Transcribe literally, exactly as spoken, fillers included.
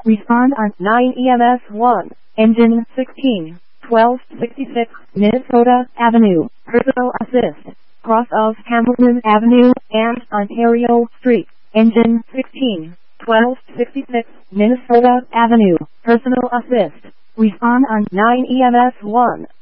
Respond on nine E M S one. Engine sixteen. twelve sixty-six Minnesota Avenue. Personal assist. Cross of Hamilton Avenue and Ontario Street. Engine sixteen. twelve sixty-six Minnesota Avenue. Personal assist. Respond on nine E M S one.